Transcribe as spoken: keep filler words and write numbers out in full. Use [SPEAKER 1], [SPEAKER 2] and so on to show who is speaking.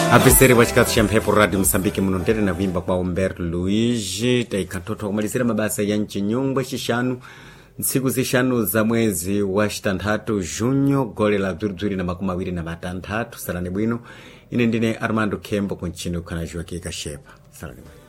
[SPEAKER 1] Apesere wa chikato cha mphepo Radio Msambiki munondere na vimba kwa Humberto Luigi taikatoto kumalizira mabasa ya nchi nyungwe shishanu nsiku zishanu za mwezi wa shitandatu junyo gole la bzuri na makumi mawili na matandatu salani bwino ine ndine Armando Kembo kunchini ukanajua kika shepa salani bwino.